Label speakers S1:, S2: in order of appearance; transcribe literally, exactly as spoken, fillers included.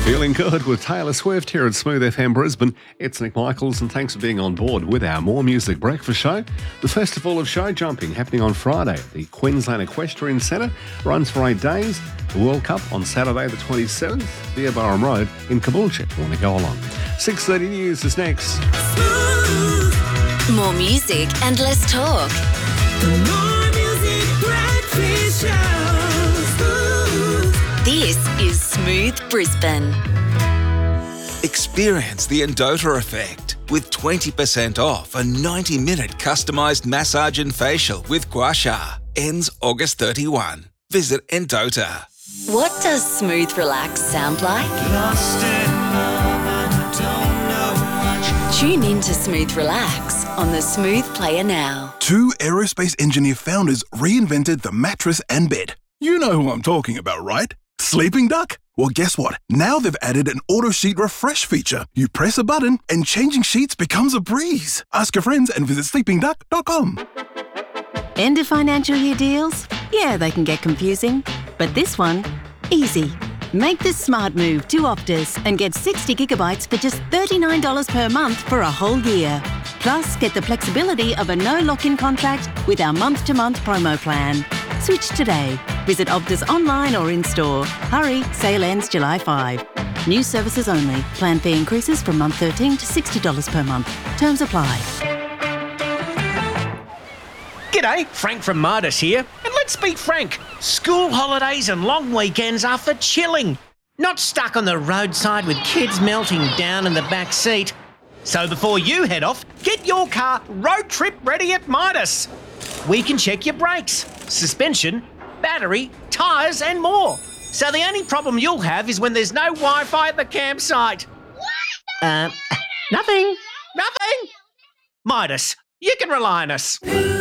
S1: Feeling good with Taylor Swift here at Smooth F M Brisbane. It's Nick Michaels and thanks for being on board with our More Music Breakfast show. The Festival of Show Jumping happening on Friday at the Queensland Equestrian Centre runs for eight days. The World Cup on Saturday the twenty-seventh via Barham Road in Caboolture if you want to go along. six thirty News is next.
S2: More music and less talk.
S3: The More Music Breakfast Show.
S2: This is Smooth Brisbane.
S4: Experience the Endota effect with twenty percent off a ninety minute customised massage and facial with Gua Sha. Ends August thirty-first. Visit Endota.
S2: What does smooth relax sound like? Tune in to Smooth Relax on the Smooth Player now.
S5: Two aerospace engineer founders reinvented the mattress and bed. You know who I'm talking about, right? Sleeping Duck? Well, guess what? Now they've added an auto sheet refresh feature. You press a button and changing sheets becomes a breeze. Ask your friends and visit sleeping duck dot com.
S6: End of financial year deals? Yeah, they can get confusing. But this one, easy. Make the smart move to Optus and get sixty gigabytes for just thirty-nine dollars per month for a whole year. Plus, get the flexibility of a no lock-in contract with our month-to-month promo plan. Switch today. Visit Optus online or in-store. Hurry, sale ends July fifth. New services only. Plan fee increases from month thirteen to sixty dollars per month. Terms apply.
S7: G'day, Frank from Midas here. And let's be frank, school holidays and long weekends are for chilling, not stuck on the roadside with kids melting down in the back seat. So before you head off, get your car road trip ready at Midas. We can check your brakes, suspension, battery, tyres and more. So the only problem you'll have is when there's no Wi-Fi at the campsite. Uh, nothing, nothing. Midas, you can rely on us.